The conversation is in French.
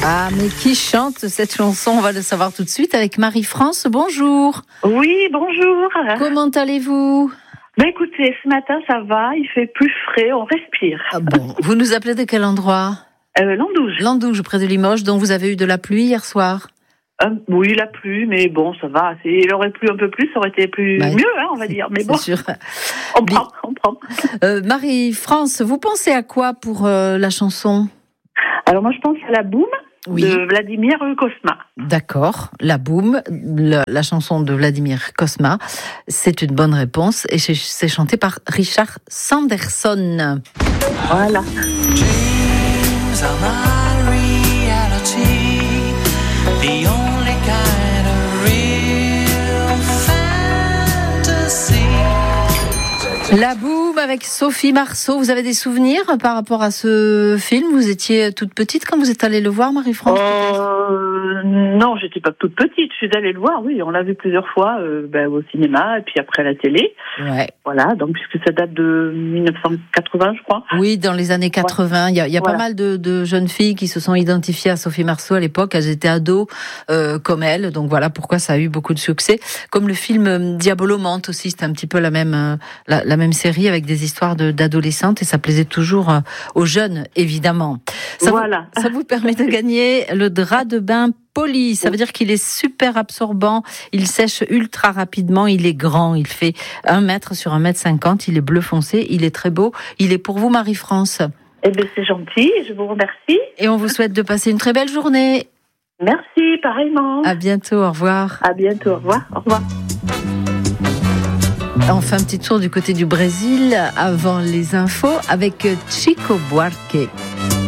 Ah, mais qui chante cette chanson? On va le savoir tout de suite avec Marie-France. Bonjour. Oui, bonjour. Comment allez-vous? Écoutez, ce matin ça va, il fait plus frais, on respire. Ah bon, vous nous appelez de quel endroit? L'Andouge. L'Andouge, près de Limoges, dont vous avez eu de la pluie hier soir. Oui, il a plu, mais bon, ça va. Il aurait plu un peu plus, ça aurait été mieux, on va dire. Mais bon, sûr. On prend. Marie-France, vous pensez à quoi pour la chanson? Alors moi, je pense à la boum de Vladimir Cosma. D'accord, la boum, la chanson de Vladimir Cosma, c'est une bonne réponse et c'est chanté par Richard Sanderson. Voilà. La boum avec Sophie Marceau. Vous avez des souvenirs par rapport à ce film? Vous étiez toute petite quand vous êtes allée le voir, Marie-France? Non, j'étais pas toute petite. Je suis allée le voir, oui. On l'a vu plusieurs fois au cinéma et puis après à la télé. Ouais. Voilà, donc puisque ça date de 1980, je crois. Oui, dans les années 80. Il y a voilà. pas mal de jeunes filles qui se sont identifiées à Sophie Marceau à l'époque. Elles étaient ados comme elle. Donc voilà pourquoi ça a eu beaucoup de succès. Comme le film Diabolomante aussi, c'était un petit peu la même série avec des histoires d'adolescentes et ça plaisait toujours aux jeunes, évidemment. Ça vous permet de gagner le drap de bain Poli. Ça veut dire qu'il est super absorbant, il sèche ultra rapidement, il est grand, il fait 1 mètre sur 1,50 m, il est bleu foncé, il est très beau. Il est pour vous, Marie-France. Eh bien, c'est gentil, je vous remercie. Et on vous souhaite de passer une très belle journée. Merci, pareillement. À bientôt, au revoir. À bientôt, au revoir. Au revoir. On fait un petit tour du côté du Brésil avant les infos avec Chico Buarque.